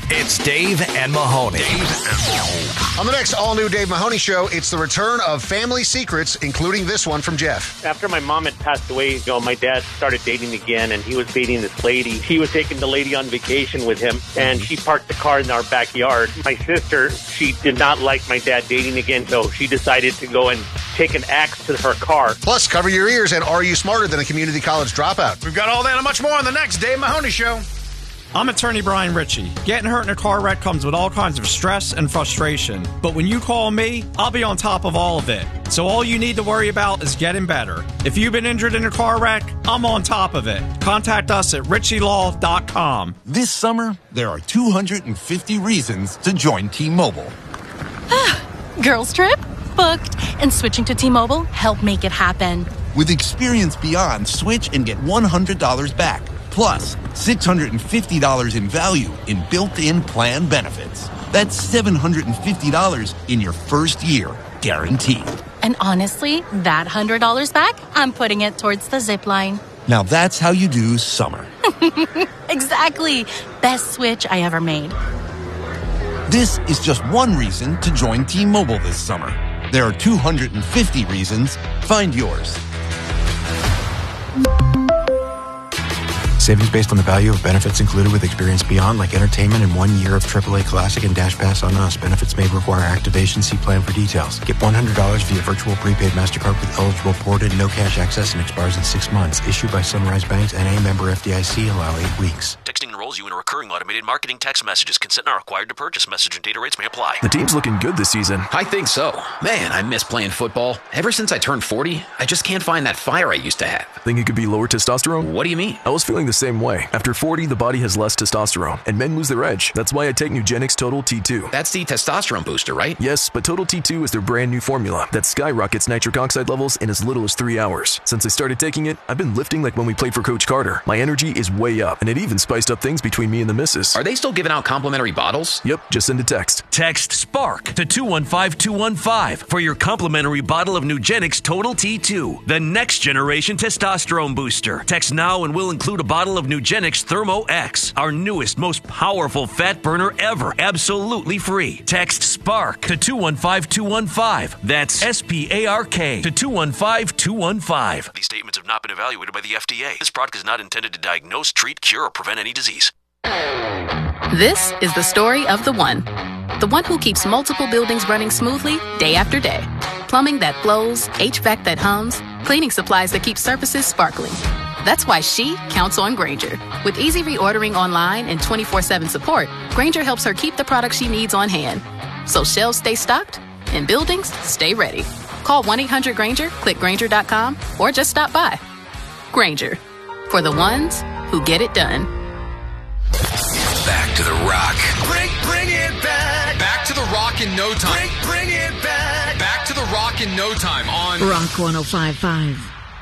It's Dave and Mahoney. On the next all-new Dave Mahoney Show, it's the return of family secrets, including this one from Jeff. After my mom had passed away, my dad started dating again, and he was dating this lady. He was taking the lady on vacation with him, and she parked the car in our backyard. My sister, she did not like my dad dating again, so she decided to go and take an axe to her car. Plus, cover your ears and Are You Smarter Than a Community College Dropout? We've got all that and much more on the next Dave Mahoney Show. I'm attorney Brian Ritchie. Getting hurt in a car wreck comes with all kinds of stress and frustration. But when you call me, I'll be on top of all of it. So all you need to worry about is getting better. If you've been injured in a car wreck, I'm on top of it. Contact us at ritchielaw.com. This summer, there are 250 reasons to join T-Mobile. Girls trip? Booked. And switching to T-Mobile helped make it happen. With Experience Beyond, switch and get $100 back. Plus, $650 in value in built-in plan benefits. That's $750 in your first year, guaranteed. And honestly, that $100 back, I'm putting it towards the zip line. Now that's how you do summer. Exactly. Best switch I ever made. This is just one reason to join T-Mobile this summer. There are 250 reasons. Find yours. Savings based on the value of benefits included with Experience Beyond, like entertainment and 1 year of AAA Classic and Dash Pass on us. Benefits may require activation. See plan for details. Get $100 via virtual prepaid MasterCard with eligible ported, no cash access, and expires in 6 months. Issued by Sunrise Banks, N.A. member FDIC. Allow 8 weeks. Texting enrolls you in a recurring automated marketing text messages. Consent not required to purchase. Message and data rates may apply. The team's looking good this season. I think so. Man, I miss playing football. Ever since I turned 40, I just can't find that fire I used to have. Think it could be lower testosterone? What do you mean? I was feeling the same way. After 40, the body has less testosterone, and men lose their edge. That's why I take Nugenix Total T2. That's the testosterone booster, right? Yes, but Total T2 is their brand new formula that skyrockets nitric oxide levels in as little as 3 hours. Since I started taking it, I've been lifting like when we played for Coach Carter. My energy is way up, and it even spiced up things between me and the missus. Are they still giving out complimentary bottles? Yep, just send a text. Text SPARK to 215215 for your complimentary bottle of Nugenix Total T2, the next generation testosterone booster. Text now and we'll include a bottle of Nugenix Thermo X, our newest, most powerful fat burner ever, absolutely free. Text SPARK to 215215. That's SPARK to 215215. These statements have not been evaluated by the FDA. This product is not intended to diagnose, treat, cure, or prevent any disease. This is the story of the one who keeps multiple buildings running smoothly day after day. Plumbing that flows, HVAC that hums, cleaning supplies that keep surfaces sparkling. That's why she counts on Grainger. With easy reordering online and 24/7 support, Grainger helps her keep the products she needs on hand. So shelves stay stocked and buildings stay ready. Call 1-800-GRAINGER, click Grainger.com, or just stop by. Grainger, for the ones who get it done. Back to the rock. Bring it back. Back to the rock in no time. Bring it back. Back to the rock in no time on Rock 105.5.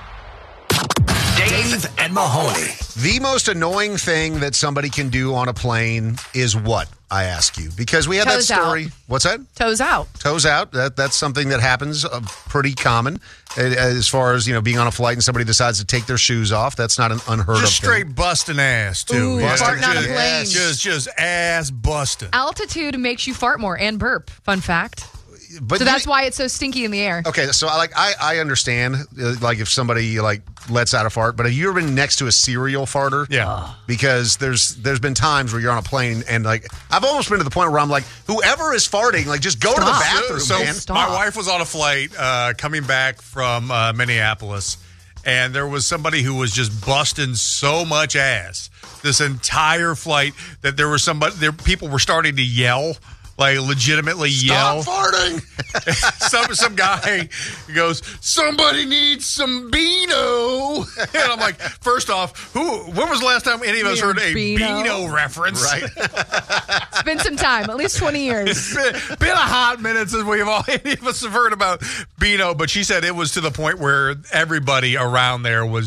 Dave and Mahoney. The most annoying thing that somebody can do on a plane is what, I ask you? Because we had Toes that story. out. What's that? Toes out. Toes out. That's something that happens pretty common as far as, being on a flight and somebody decides to take their shoes off. That's not an unheard of just thing. straight busting ass, too. Ooh, farting on a plane. Just ass busting. Altitude makes you fart more and burp. Fun fact. But so that's why it's so stinky in the air. Okay, so I understand if somebody lets out a fart, but have you ever been next to a serial farter? Yeah. Because there's been times where you're on a plane and I've almost been to the point where I'm like, whoever is farting, just go to the bathroom, man. My wife was on a flight coming back from Minneapolis, and there was somebody who was just busting so much ass this entire flight that people were starting to yell. Legitimately yell. Stop farting. some guy goes, somebody needs some Beano. And I'm like, first off, when was the last time any of us heard a Beano reference? Right. It's been some time, at least 20 years. It's been a hot minute since any of us have heard about Beano, but she said it was to the point where everybody around there was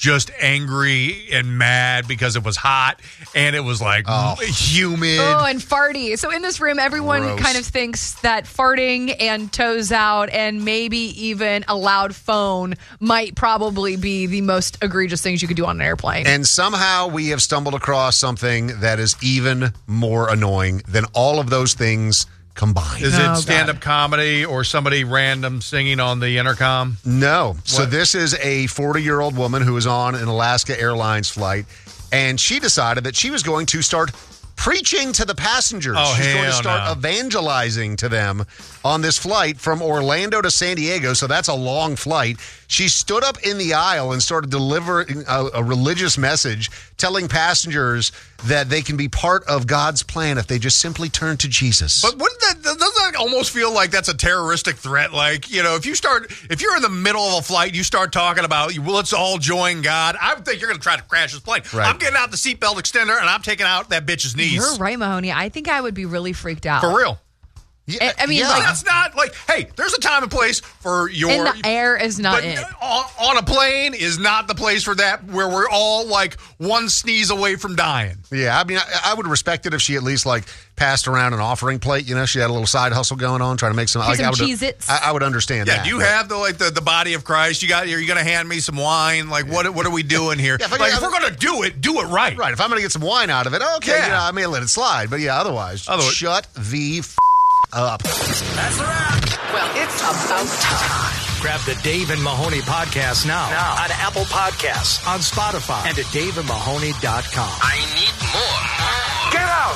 just angry and mad because it was hot and it was like humid. Oh, and farty. So in this room, everyone Gross. kind of thinks that farting and toes out and maybe even a loud phone might probably be the most egregious things you could do on an airplane. And somehow we have stumbled across something that is even more annoying than all of those things combined. Is it stand-up comedy or somebody random singing on the intercom? No. So this is a 40-year-old woman who was on an Alaska Airlines flight, and she decided that she was going to start preaching to the passengers. Oh, She's going to hell start no. evangelizing to them on this flight from Orlando to San Diego, so that's a long flight. She stood up in the aisle and started delivering a religious message, telling passengers that they can be part of God's plan if they just simply turn to Jesus. But doesn't that almost feel like that's a terroristic threat? Like, you know, if you're in the middle of a flight, you start talking about, let's all join God, I would think you're going to try to crash this plane. Right. I'm getting out the seatbelt extender and I'm taking out that bitch's knees. You're right, Mahoney. I think I would be really freaked out. For real. Yeah, I mean, yeah. like, That's not like, hey, there's a time and place for your... in the air is not but it. on a plane is not the place for that, where we're all like one sneeze away from dying. Yeah, I mean, I would respect it if she at least like passed around an offering plate. You know, she had a little side hustle going on, trying to make some. Here's Like, some Cheez-Its. I would understand Yeah, that. do you have the body of Christ? Are you going to hand me some wine? Like, what are we doing here? Yeah, if we're going to do it right. Right, if I'm going to get some wine out of it, okay, Yeah. you know, I may let it slide. But yeah, otherwise, shut the up. That's a wrap. Well, it's about time. Grab the Dave and Mahoney podcast now on Apple Podcasts, on Spotify, and at daveandmahoney.com. I need more. Get out.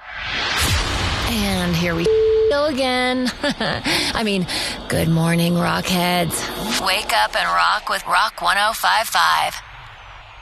And here we go again. I mean, good morning, Rockheads. Wake up and rock with Rock 105.5.